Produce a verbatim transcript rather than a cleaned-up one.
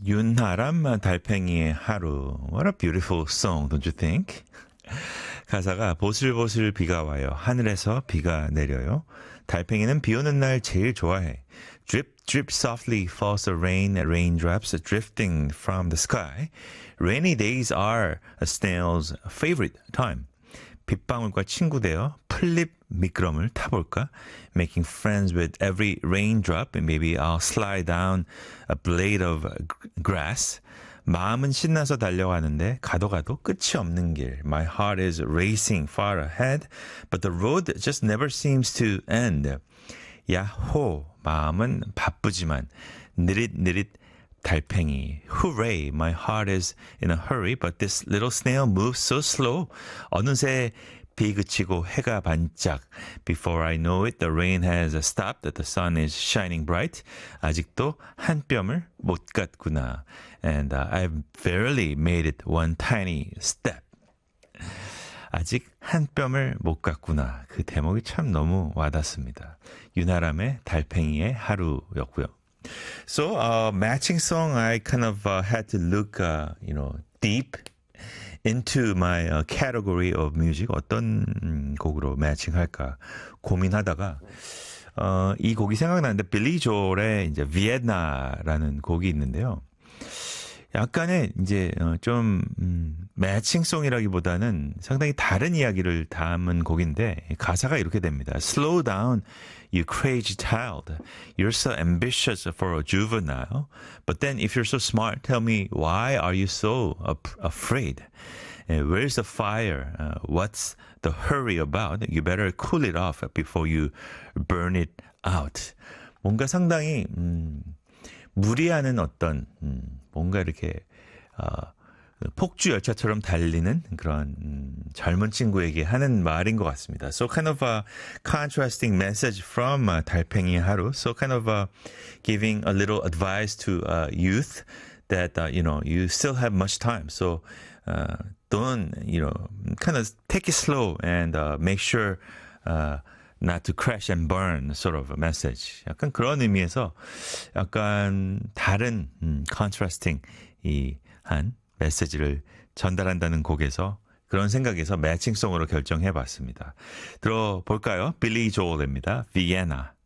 윤하람 달팽이의 하루. What a beautiful song, don't you think? 가사가 보슬보슬 비가 와요. 하늘에서 비가 내려요. 달팽이는 비 오는 날 제일 좋아해. Drip, drip softly falls the rain, raindrops drifting from the sky. Rainy days are a snail's favorite time. 빗방울과 친구 되어 풀잎 미끄럼을 타볼까? Making friends with every raindrop. Maybe I'll slide down a blade of grass. 마음은 신나서 달려가는데 가도 가도 끝이 없는 길. My heart is racing far ahead, but the road just never seems to end. 야호, 마음은 바쁘지만 느릿느릿 달팽이. Hooray, my heart is in a hurry, but this little snail moves so slow. 어느새 비 그치고 해가 반짝. Before I know it, the rain has stopped. The sun is shining bright. 아직도 한 뼘을 못 갔구나. And uh, I've barely made it one tiny step. 아직 한 뼘을 못 갔구나. 그 대목이 참 너무 와닿습니다. 윤아람의 달팽이의 하루였고요. So, uh, matching song, I kind of uh, had to look, uh, you know, deep into my uh, category of music. 어떤 음, 곡으로 매칭할까 고민하다가 어, 이 곡이 생각나는데 빌리 조엘의 이제 비엔나라는 곡이 있는데요. 약간의 이제 어, 좀 음, 매칭송이라기보다는 상당히 다른 이야기를 담은 곡인데 가사가 이렇게 됩니다. Slow down, you crazy child. You're so ambitious for a juvenile. But then if you're so smart, tell me why are you so ap- afraid? Uh, where's the fire? Uh, what's the hurry about? You better cool it off before you burn it out. 뭔가 상당히 음, 무리하는 어떤 음, 뭔가 이렇게 어, 폭주 열차처럼 달리는 그런 음, 젊은 친구에게 하는 말인 것 같습니다. So kind of a contrasting message from uh, 달팽이 하루. So kind of uh, giving a little advice to uh, youth that uh, you know you still have much time. So uh, don't you know kind of take it slow and uh, make sure. Uh, Not to crash and burn sort of a message. 약간 그런 의미에서 약간 다른 음, contrasting 이 한 메시지를 전달한다는 곡에서 그런 생각에서 매칭송으로 결정해봤습니다. 들어볼까요? 빌리 조엘입니다. Vienna.